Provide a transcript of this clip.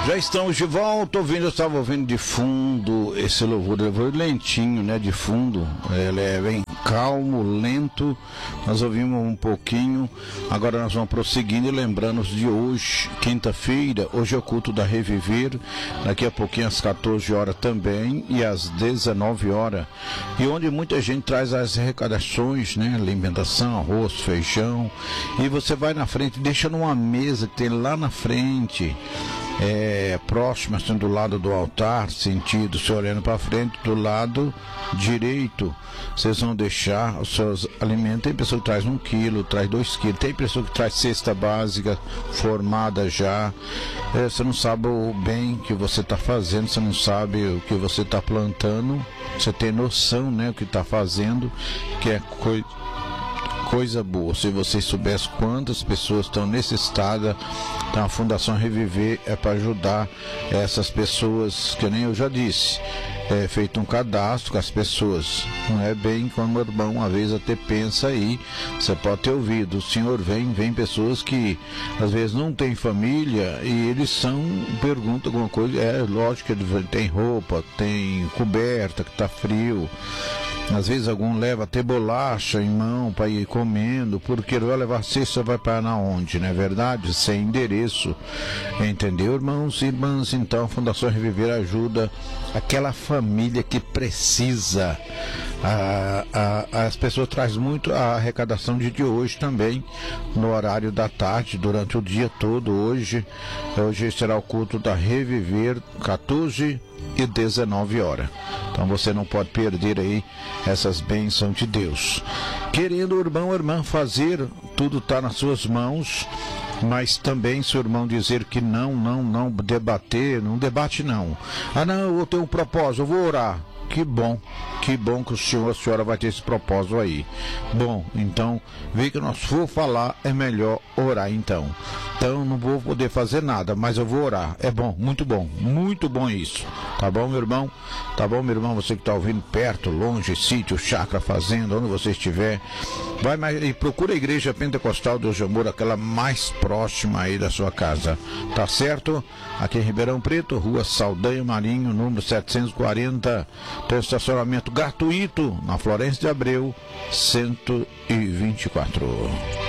Já estamos de volta, eu estava ouvindo de fundo esse louvor lentinho, né, de fundo, ele é bem calmo, lento, nós ouvimos um pouquinho, agora nós vamos prosseguindo e lembrando de hoje, quinta-feira, hoje é o culto da Reviver, daqui a pouquinho às 14 horas também e às 19 horas, e onde muita gente traz as arrecadações, né, alimentação, arroz, feijão, e você vai na frente, deixa numa mesa que tem lá na frente, próximo, assim, do lado do altar, sentido, você olhando para frente, do lado direito, vocês vão deixar os seus alimentos. Tem pessoa que traz 1 quilo, traz 2 quilos, tem pessoa que traz cesta básica formada já. Você não sabe o bem que você está fazendo, você não sabe o que você está plantando, você tem noção, né, o que está fazendo, que é coisa boa. Se vocês soubessem quantas pessoas estão necessitadas, então a Fundação Reviver é para ajudar essas pessoas, que nem eu já disse, é feito um cadastro com as pessoas, não é bem como o irmão uma vez até pensa aí, você pode ter ouvido, o senhor vem pessoas que às vezes não tem família e eles perguntam alguma coisa, lógico que ele tem roupa, tem coberta que está frio, às vezes algum leva até bolacha em mão para ir comendo, porque ele vai levar cesta, vai para na onde, não é verdade? Sem endereço, entendeu, irmãos e irmãs? Então a Fundação Reviver ajuda aquela família que precisa. As pessoas trazem muito a arrecadação de hoje também, no horário da tarde, durante o dia todo. Hoje será o culto da Reviver, 14 e 19 horas. Então você não pode perder aí essas bênçãos de Deus. Querendo o irmão ou irmã fazer, tudo está nas suas mãos, mas também se o irmão dizer que não debater, não debate não. Não, eu tenho um propósito, eu vou orar. Que bom que o senhor, a senhora vai ter esse propósito aí. Bom, então, vê que nós for falar, é melhor orar então. Então, não vou poder fazer nada, mas eu vou orar. É bom, muito bom isso. Tá bom, meu irmão? Tá bom, meu irmão? Você que está ouvindo perto, longe, sítio, chácara, fazenda, onde você estiver, vai e procura a Igreja Pentecostal Deus de Amor, aquela mais próxima aí da sua casa. Tá certo? Aqui em Ribeirão Preto, Rua Saldanha Marinho, número 740. Tem estacionamento gratuito na Florêncio de Abreu, 124.